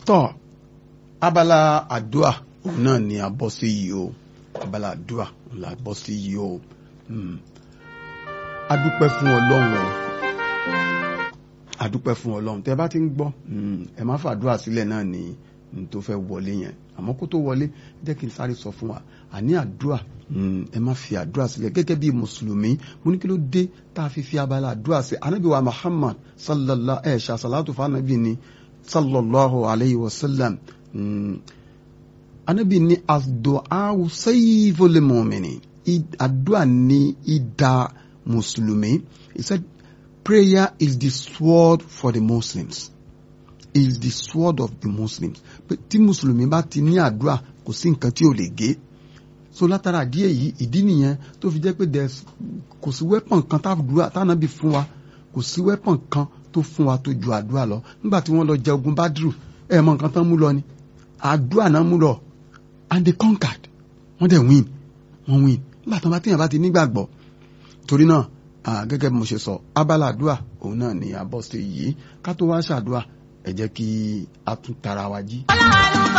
tọ́ abala àdúà òun náà ni a bọ́ sí yìí o, abala àdúà la bọ́ sí yìí o. Adúpẹ́ fún Ọlọ́run o, adúpẹ́ fún Ọlọ́run. Tẹ́ bá ti ń gbọ́ ẹ má fàdúà sílẹ̀ náà ni tó fẹ́ wọlé yẹn, àmọ́ kó tó wọlé jẹ́ kí n sáré sọ fún wa àní àdúà ẹ má fi àdúà sílẹ̀ gẹ́gẹ́ bí mùsùlùmí. Mo ní kí ló dé tá a fi abala àdúà sí Ànábì wa Muhammad sallallahu salatu fa Ànábì ni sallallahu alayhi wa sallam. Ànábì ní ad-du'a sayful mu'minin, àdúà ní idà mùsùlùmí. He said prayer is the sword for the Muslims, is the sword of the Muslims. Tí mùsùlùmí bá ti ní àdúà kò sí nǹkan tí ò lè gé. So látara díẹ̀ yìí ìdí nìyẹn tó fi jẹ́ pé kò sí weapon kan tánàbí fún wa, kò sí weapon kan tó fún wa tó ju àdúà lọ. Nígbà tí wọ́n lọ jẹ ogun Badru mọ nǹkan tán mú lọ ni àdúà náà mú lọ, and they conquered, wọ́n dẹ̀ win. Nígbà tí wọ́n bá ti nígbàgbọ́. Torí náà gẹ́gẹ́ bí mo ṣe sọ abala àdúà òun náà ni a bọ́ sí yìí. Ká tó wá ṣàdúà ẹ jẹ́ kí a tún tara wa jí.